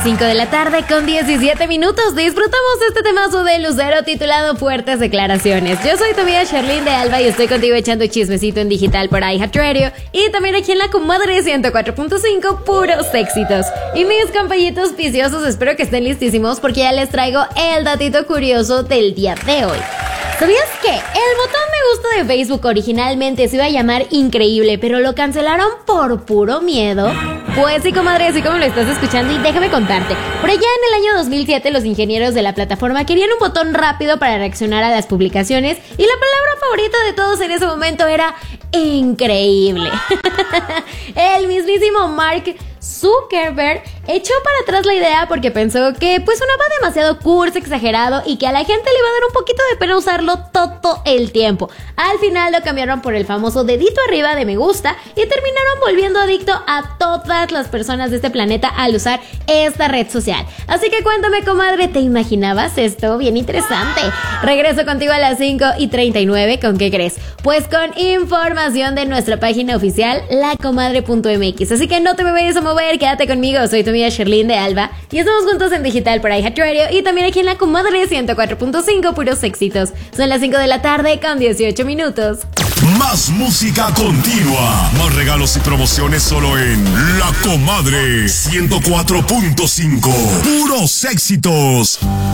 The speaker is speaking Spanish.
5 de la tarde con 17 minutos. Disfrutamos este temazo de Lucero titulado Fuertes Declaraciones. Yo soy tu amiga Sherlyn de Alba y estoy contigo echando chismecito en digital por iHeartRadio y también aquí en la Comadre 104.5, puros éxitos. Y mis compañitos viciosos, espero que estén listísimos porque ya les traigo el datito curioso del día de hoy. ¿Sabías que el botón me gusta de Facebook originalmente se iba a llamar Increíble, pero lo cancelaron por puro miedo? Pues sí, comadre, así como lo estás escuchando, y déjame contarte. Por allá en el año 2007, los ingenieros de la plataforma querían un botón rápido para reaccionar a las publicaciones, y la palabra favorita de todos en ese momento era increíble. El mismísimo Mark Zuckerberg echó para atrás la idea porque pensó que pues sonaba demasiado cursi, exagerado y que a la gente le iba a dar un poquito de pena usarlo todo el tiempo. Al final lo cambiaron por el famoso dedito arriba de me gusta y terminaron volviendo adicto a todas las personas de este planeta al usar esta red social. Así que cuéntame, comadre, ¿te imaginabas esto? Bien interesante. Regreso contigo a las 5:39. ¿Con qué crees? Pues con información de nuestra página oficial, lacomadre.mx. Así que no te me vayas a mover, quédate conmigo. Soy tu amiga Sherlyn de Alba y estamos juntos en digital por iHeartRadio y también aquí en la Comadre 104.5, puros éxitos. Son las 5 de la tarde con 18 minutos. Más música continua, más regalos y promociones solo en La Comadre 104.5, puros éxitos.